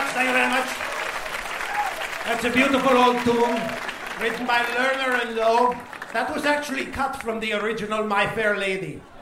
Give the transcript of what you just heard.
Thank you very much. That's a beautiful old tune written by Lerner and Loeb. That was actually cut from the original My Fair Lady.